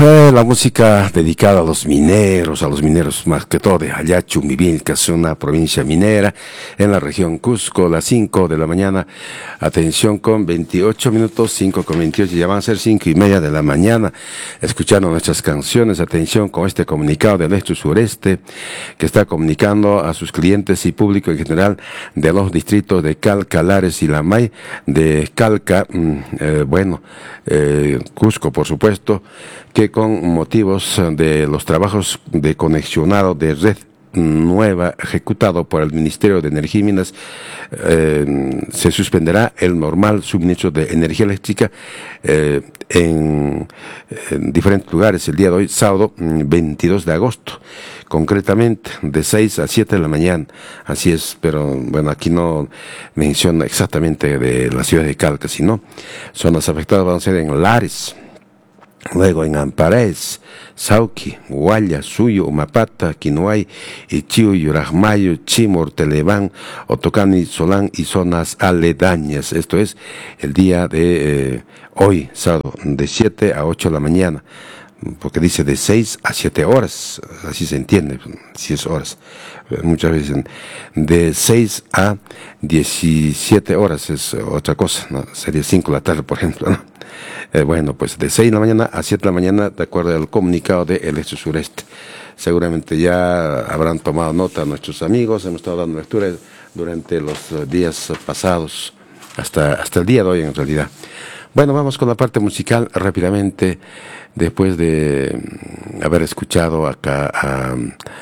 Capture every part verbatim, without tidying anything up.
Eh, la música dedicada a los mineros, a los mineros más que todo de Ayachu, Mibil, que es una provincia minera en la región Cusco, las cinco de la mañana. Atención con veintiocho minutos, cinco con veintiocho, ya van a ser cinco y media de la mañana, escuchando nuestras canciones. Atención con este comunicado del Esto Sureste, que está comunicando a sus clientes y público en general de los distritos de Calca, Lares y Lamay, de Calca, eh, bueno, eh, Cusco, por supuesto, que con motivos de los trabajos de conexionado de red nueva ejecutado por el Ministerio de Energía y Minas, eh, se suspenderá el normal suministro de energía eléctrica eh, en, en diferentes lugares el día de hoy, sábado veintidós de agosto, concretamente de seis a siete de la mañana. Así es, pero bueno, aquí no menciona exactamente de la ciudad de Calca, sino zonas afectadas van a ser en Lares, luego en Amparés, Sauqui, Guaya, Suyo, Umapata, Quinoay, Ichiu, Yurajmayo, Chimor, Telebán, Otocani, Solán y zonas aledañas. Esto es el día de eh, hoy, sábado, de siete a ocho de la mañana, porque dice de seis a siete horas, así se entiende, si es horas. Muchas veces de seis a diecisiete horas es otra cosa, ¿no? Sería cinco de la tarde, por ejemplo, ¿no? Eh, bueno, pues de seis de la mañana a siete de la mañana, de acuerdo al comunicado de El Este Sureste. Seguramente ya habrán tomado nota nuestros amigos, hemos estado dando lectura durante los días pasados, hasta, hasta el día de hoy en realidad. Bueno, vamos con la parte musical rápidamente, después de haber escuchado acá a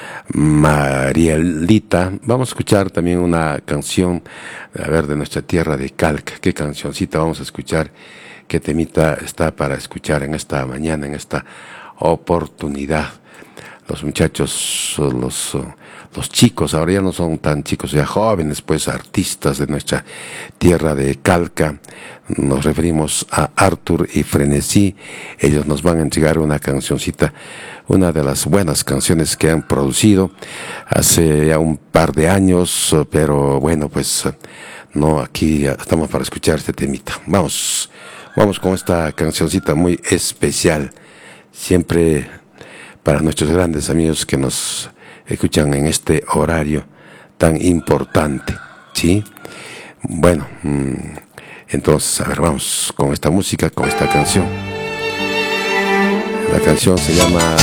Marielita. Vamos a escuchar también una canción, a ver, de nuestra tierra de Calca. ¿Qué cancioncita vamos a escuchar? ¿Qué temita está para escuchar en esta mañana, en esta oportunidad? Los muchachos, los, los chicos, ahora ya no son tan chicos, ya jóvenes, pues artistas de nuestra tierra de Calca. Nos referimos a Arthur y Frenesí. Ellos nos van a entregar una cancioncita, una de las buenas canciones que han producido hace ya un par de años, pero bueno, pues no, aquí estamos para escuchar este temita. Vamos. Vamos con esta cancioncita muy especial, siempre para nuestros grandes amigos que nos escuchan en este horario tan importante, ¿sí? Bueno, entonces, a ver, vamos con esta música, con esta canción. La canción se llama